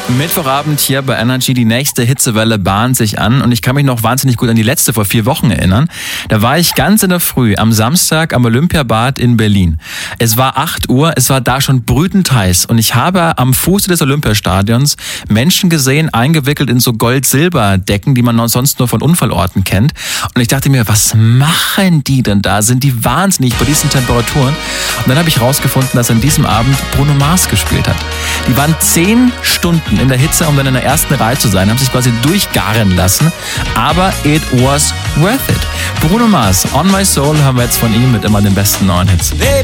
Mittwochabend hier bei Energy, die nächste Hitzewelle bahnt sich an und ich kann mich noch wahnsinnig gut an die letzte vor 4 Wochen erinnern. Da war ich ganz in der Früh am Samstag am Olympiabad in Berlin. Es war 8 Uhr, es war da schon brütend heiß und ich habe am Fuße des Olympiastadions Menschen gesehen, eingewickelt in so Gold-Silber-Decken, die man sonst nur von Unfallorten kennt. Und ich dachte mir, was machen die denn da? Sind die wahnsinnig bei diesen Temperaturen? Und dann habe ich rausgefunden, dass an diesem Abend Bruno Mars gespielt hat. Die waren 10 Stunden in der Hitze, um dann in der ersten Reihe zu sein, haben sich quasi durchgaren lassen, aber it was worth it. Bruno Mars, On My Soul, haben wir jetzt von ihm mit immer den besten neuen Hits.